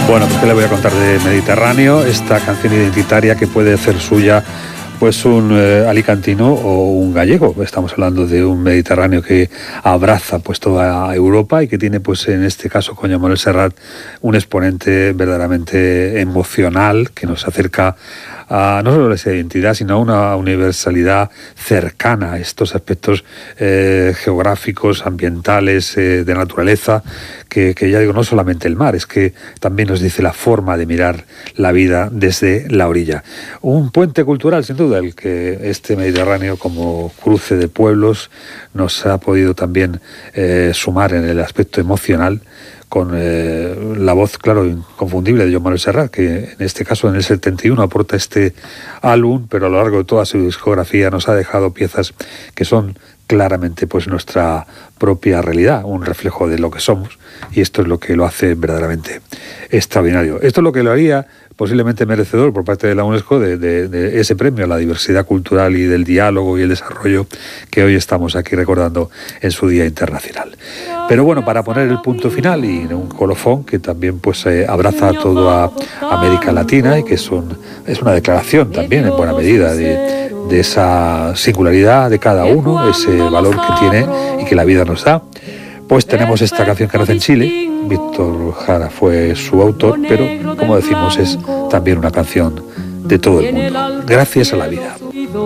Bueno, pues ¿qué le voy a contar de Mediterráneo? Esta canción identitaria que puede hacer suya pues un alicantino o un gallego. Estamos hablando de un Mediterráneo que abraza pues toda Europa y que tiene pues en este caso con Manuel Serrat un exponente verdaderamente emocional que nos acerca a no solo esa identidad, sino a una universalidad cercana a estos aspectos geográficos, ambientales, de naturaleza, que ya digo, no solamente el mar, es que también nos dice la forma de mirar la vida desde la orilla. Un puente cultural, sin duda, el que este Mediterráneo como cruce de pueblos nos ha podido también sumar en el aspecto emocional, con la voz, claro, inconfundible de Joan Manuel Serrat, que en este caso en el 71 aporta este álbum, pero a lo largo de toda su discografía nos ha dejado piezas que son claramente pues nuestra propia realidad, un reflejo de lo que somos, y esto es lo que lo hace verdaderamente extraordinario. Esto es lo que lo haría posiblemente merecedor por parte de la UNESCO de ese premio a la diversidad cultural y del diálogo y el desarrollo que hoy estamos aquí recordando en su Día Internacional. Pero bueno, para poner el punto final y un colofón que también pues abraza a toda América Latina y que es una declaración también en buena medida de esa singularidad de cada uno, ese valor que tiene y que la vida nos da. Pues tenemos esta canción que nace en Chile. Víctor Jara fue su autor, pero como decimos es también una canción de todo el mundo. Gracias a la vida.